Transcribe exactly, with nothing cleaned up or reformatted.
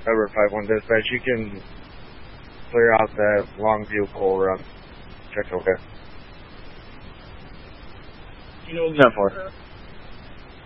Edward five one dispatch, you can clear out that Longview coal run. Check okay. You know what that for?